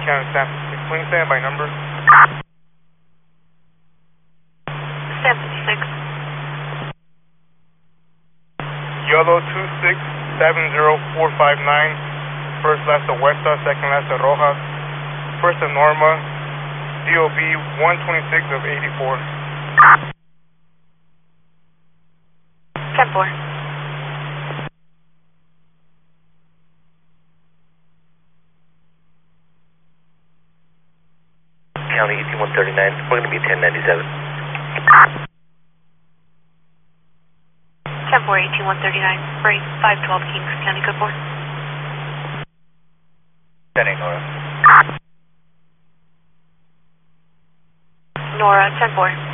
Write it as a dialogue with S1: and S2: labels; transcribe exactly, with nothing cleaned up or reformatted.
S1: County San Francisco. Wing stand by number.
S2: San fifty-six.
S1: Yellow two six seven zero four five nine. First last of Westa, second last of Rojas. First of Norma. D O B one twenty-six of eighty-four.
S2: ten four.
S3: County eighteen one thirty-nine, we're going to be ten ninety-seven.
S2: ten four, eighteen one thirty-nine, break five twelve Kings County, code four.
S3: ten eight, Nora.
S2: Nora, ten four.